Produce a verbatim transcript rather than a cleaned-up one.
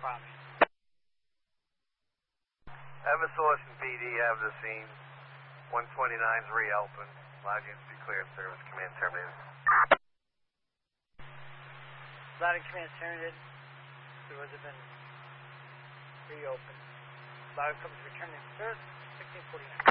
problem. Eversource and P D have the scene. one twenty-nine's reopened. Loud units be cleared. Service command terminated. Loud and command terminated. There would have been reopened. Loud comes returning to service. sixteen forty-nine.